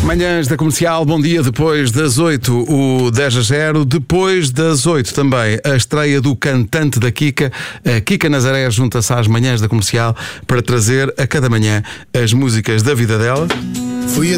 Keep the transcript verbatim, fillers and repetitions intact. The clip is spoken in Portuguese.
Manhãs da Comercial, bom dia. Depois das oito, o dez a zero. Depois das oito também a estreia do cantante da Kika. A Kika Nazaré junta-se às Manhãs da Comercial para trazer a cada manhã as músicas da vida dela. Fui